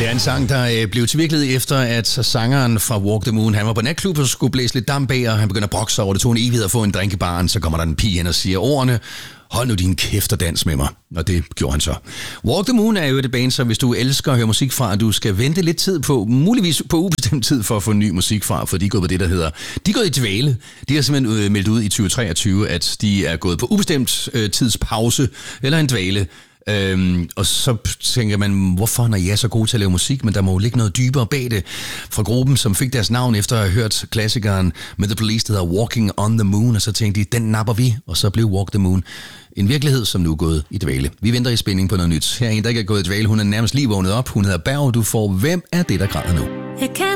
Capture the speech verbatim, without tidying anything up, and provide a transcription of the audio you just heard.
Det er en sang, der blev til virkelighed efter, at sangeren fra Walk the Moon, han var på natklub og skulle blæse lidt damp af, og han begynder at brokke sig over det. Tog en evighed at få en drink i baren, så kommer der en pige hen og siger ordene: hold nu din kæft og dans med mig. Og det gjorde han så. Walk the Moon er jo et band, så hvis du elsker at høre musik fra, du skal vente lidt tid på, muligvis på ubestemt tid for at få ny musik fra, for de er gået på det, der hedder, de er gået i dvale. De har simpelthen meldt ud i tyve treogtyve, at de er gået på ubestemt øh, tidspause, eller en dvale. Øhm, og så tænker man, hvorfor når I er så gode til at lave musik, men der må jo ligge noget dybere bag det. Fra gruppen, som fik deres navn efter at have hørt klassikeren med The Police, der hedder Walking on the Moon, og så tænkte de, den napper vi, og så blev Walk the Moon en virkelighed, som nu er gået i dvale. Vi venter i spænding på noget nyt. Her er en, der ikke er gået i dvale, hun er nærmest lige vågnet op, hun hedder Berg, du får Hvem er det, der græder nu?